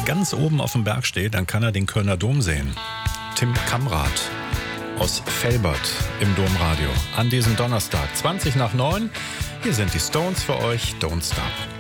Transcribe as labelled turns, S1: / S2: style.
S1: ganz oben auf dem Berg steht, dann kann er den Kölner Dom sehen. Tim Kamrath aus Velbert im Domradio an diesem Donnerstag, 20 nach 9. Hier sind die Stones für euch, Don't Stop.